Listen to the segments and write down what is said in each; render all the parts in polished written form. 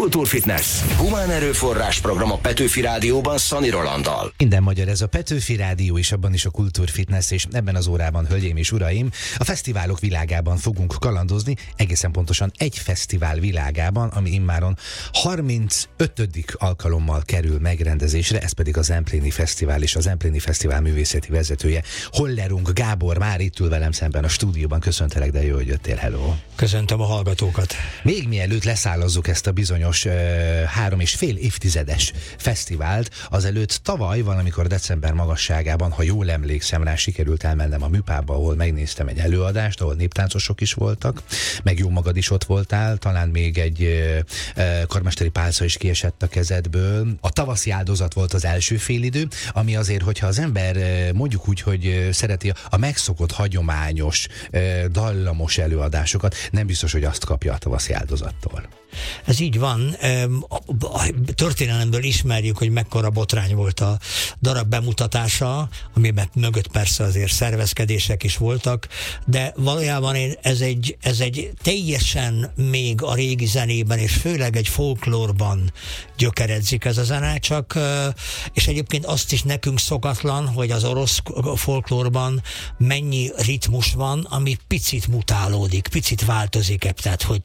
Kultúrfitness. Humán erőforrás program a Petőfi Rádióban Szani Rolanddal. Minden magyar, ez a Petőfi Rádió, és abban is a Kultúrfitness, és ebben az órában, hölgyeim és uraim, a fesztiválok világában fogunk kalandozni, egészen pontosan egy fesztivál világában, ami immáron 35. alkalommal kerül megrendezésre, ez pedig a Zempléni Fesztivál, és a Zempléni Fesztivál művészeti vezetője, Hollerung Gábor már itt ül velem szemben a stúdióban. Köszöntelek, de jó, hogy jöttél, hello. Köszöntöm a hallgatókat. Még mielőtt leszállazzuk ezt a bizonyos 3,5 évtizedes fesztivált, azelőtt tavaly valamikor december magasságában, ha jól emlékszem rá, sikerült elmennem a Műpába, ahol megnéztem egy előadást, ahol néptáncosok is voltak, meg jó magad is ott voltál, talán még egy karmesteri pálca is kiesett a kezedből. A tavaszi áldozat volt az első félidő, ami azért, hogyha az ember mondjuk úgy, hogy szereti a megszokott hagyományos, dallamos előadásokat, nem biztos, hogy azt kapja a tavaszi áldozattól. Ez így van. A történelemből ismerjük, hogy mekkora botrány volt a darab bemutatása, amiben mögött persze azért szervezkedések is voltak, de valójában ez egy teljesen még a régi zenében, és főleg egy folklórban gyökeredzik ez a zene, és egyébként azt is nekünk szokatlan, hogy az orosz folklórban mennyi ritmus van, ami picit mutálódik, picit változik, tehát hogy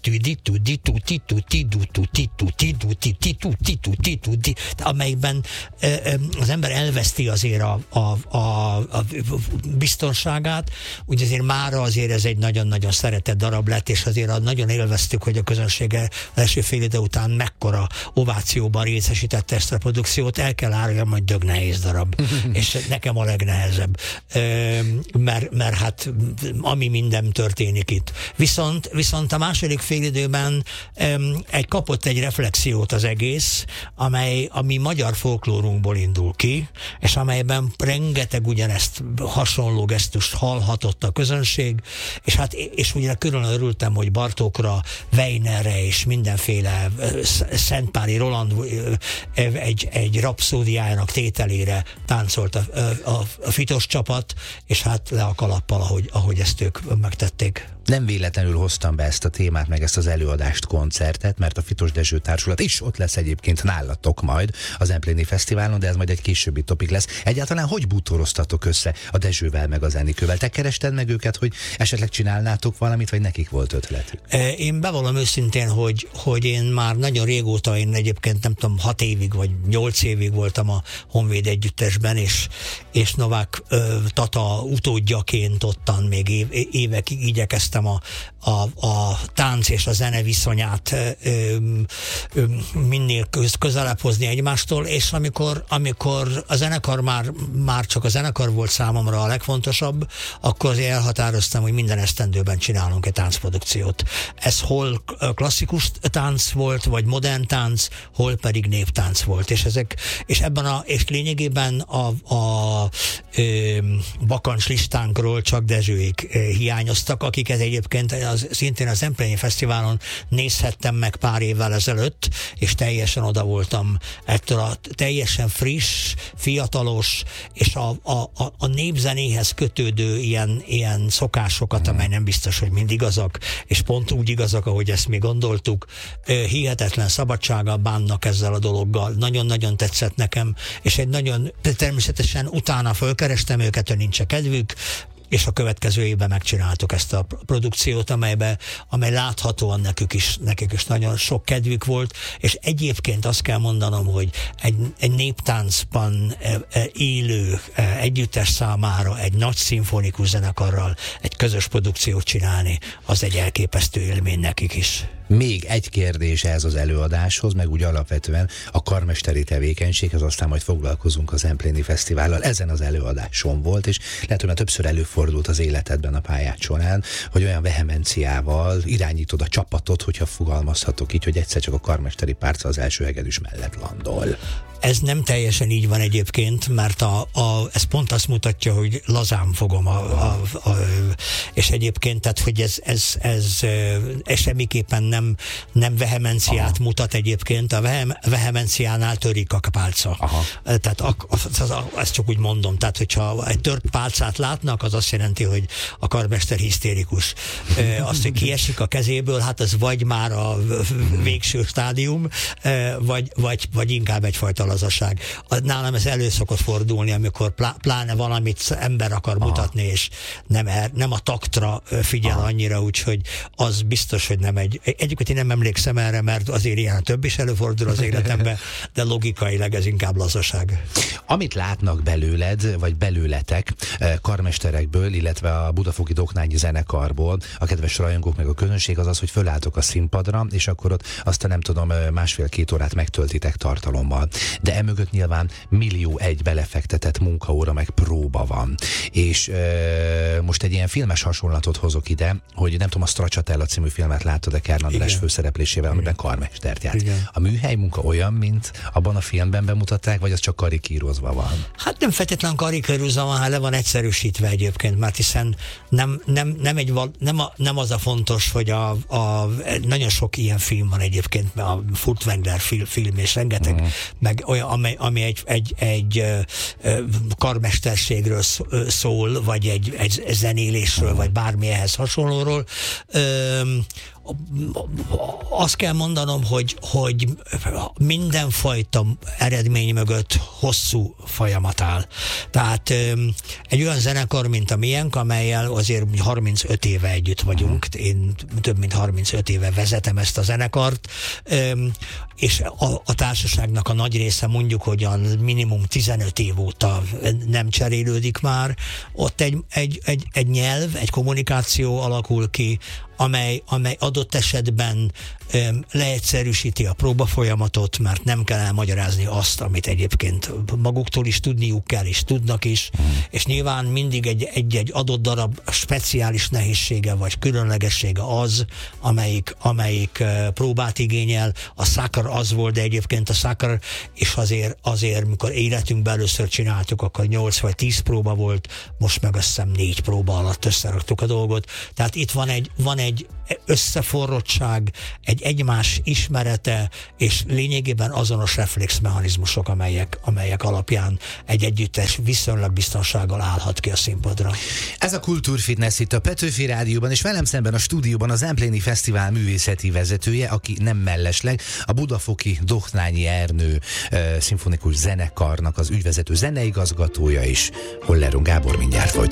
amelyikben az ember elveszti azért a biztonságát, úgy azért mára azért ez egy nagyon-nagyon szeretett darab lett, és azért nagyon élveztük, hogy a közönsége első fél idő után mekkora ovációban részesítette ezt a produkciót. El kell árulnom, hogy dög nehéz darab, és nekem a legnehezebb, mert hát ami minden történik itt. Viszont a második félidőben kapott egy reflexiót az egész, ami magyar folklórunkból indul ki, és amelyben rengeteg ugyanezt hasonló gesztust hallhatott a közönség, és ugye külön örültem, hogy Bartókra, Weinerre és mindenféle Szentpáli Roland egy rapszódiájának tételére táncolt a fitos csapat, és hát le a kalappal, ahogy ezt ők megtették. Nem véletlenül hoztam be ezt a témát, meg ezt az előadást, koncertet, mert a Fitos Dezső Társulat is ott lesz egyébként nálatok majd a Zempléni Fesztiválon, de ez majd egy későbbi topik lesz. Egyáltalán hogy bútoroztatok össze a Dezsővel meg az Enikővel? Te kerested meg őket, hogy esetleg csinálnátok valamit, vagy nekik volt ötletük? Én bevallom őszintén, hogy én már nagyon régóta, én egyébként nem tudom, 6 évig vagy 8 évig voltam a Honvéd együttesben, és Novák Tata utódjaként ottan még évekig igyekeztem a tánc és a zene viszonyát minél közelebb hozni egymástól, és amikor a zenekar már csak a zenekar volt számomra a legfontosabb, akkor azért elhatároztam, hogy minden esztendőben csinálunk egy táncprodukciót. Ez hol klasszikus tánc volt, vagy modern tánc, hol pedig néptánc volt, és lényegében a bakancs listánkról csak Dezsőik hiányoztak, akiket egyébként szintén a Zempléni Fesztiválon nézhettem meg pár évvel ezelőtt, és teljesen oda voltam ettől a teljesen friss, fiatalos, és a népzenéhez kötődő ilyen szokásokat, amely nem biztos, hogy mind igazak, és pont úgy igazak, ahogy ezt mi gondoltuk, hihetetlen szabadsággal bánnak ezzel a dologgal. Nagyon-nagyon tetszett nekem, és természetesen utána fölkerestem őket, hogy nincs kedvük, és a következő évben megcsináltuk ezt a produkciót, amely láthatóan nekik is nagyon sok kedvük volt, és egyébként azt kell mondanom, hogy egy néptáncban élő együttes számára egy nagy szimfonikus zenekarral egy közös produkciót csinálni, az egy elképesztő élmény nekik is. Még egy kérdés ez az előadáshoz, meg úgy alapvetően a karmesteri tevékenységhez, aztán majd foglalkozunk az Zempléni Fesztivállal. Ezen az előadáson volt, és lehet, hogy már többször előfordult az életedben a pályád során, hogy olyan vehemenciával irányítod a csapatot, hogyha fogalmazhatok így, hogy egyszer csak a karmesteri pálca az első hegedűs mellett landol. Ez nem teljesen így van egyébként, mert ez pont azt mutatja, hogy lazán fogom és egyébként, tehát hogy ez semmiképpen nem vehemenciát mutat egyébként, a vehemenciánál törik a pálca. Tehát ezt csak úgy mondom, tehát hogyha egy tört pálcát látnak, az azt jelenti, hogy a karmester hisztérikus. Azt, hogy kiesik a kezéből, hát ez vagy már a végső stádium, vagy inkább egyfajta lazaság. Nálam ez elő szokott fordulni, amikor pláne valamit ember akar mutatni, és nem a taktra figyel annyira, úgyhogy az biztos, hogy nem egyébként én nem emlékszem erre, mert azért ilyen több is előfordul az életemben, de logikailag ez inkább lazaság. Amit látnak belőled, vagy belőletek karmesterekből, illetve a Budafoki Doknányi Zenekarból, a kedves rajongók meg a közönség, az, hogy fölálltok a színpadra, és akkor ott azt nem tudom, 1,5-2 órát megtöltitek tartalommal. De emögött nyilván millió egy belefektetett munkaóra meg próba van. És most egy ilyen filmes hasonlatot hozok ide, hogy nem tudom, a Stracciatella című filmet láttad, a Kern András főszereplésével, amiben karmestert játszik. A műhely munka olyan, mint abban a filmben bemutatták, vagy az csak karikírozva van? Hát nem feltétlenül karikírozva van, le van egyszerűsítve egyébként, mert hiszen nem az a fontos, hogy nagyon sok ilyen film van egyébként, a Furtwängler film, és rengeteg, meg olyan, ami egy karmesterségről szól, vagy egy zenélésről, vagy bármi ehhez hasonlóról. Azt kell mondanom, hogy mindenfajta eredmény mögött hosszú folyamat áll. Tehát egy olyan zenekar, mint a miénk, amellyel azért 35 éve együtt vagyunk, én több mint 35 éve vezetem ezt a zenekart, és a társaságnak a nagy része, mondjuk, hogy a minimum 15 év óta nem cserélődik már. Ott egy nyelv, egy kommunikáció alakul ki, amely adott esetben leegyszerűsíti a próbafolyamatot, mert nem kell elmagyarázni azt, amit egyébként maguktól is tudniuk kell, és tudnak is, és nyilván mindig egy adott darab speciális nehézsége vagy különlegessége az, amelyik próbát igényel. A Sucker az volt, de egyébként a Sucker, és azért mikor életünkben először csináltuk, akkor 8 vagy 10 próba volt, most meg azt hiszem 4 próba alatt összeraktuk a dolgot. Tehát itt van egy összeforrottság, egy egymás ismerete, és lényegében azonos reflexmechanizmusok, amelyek alapján egy együttes viszonylag biztonsággal állhat ki a színpadra. Ez a Kultúrfitness itt a Petőfi Rádióban, és velem szemben a stúdióban az Empléni Fesztivál művészeti vezetője, aki nem mellesleg a Budafoki Doknányi Ernő szimfonikus zenekarnak az ügyvezető zeneigazgatója is. Holleron Gábor, mindjárt folytatjuk.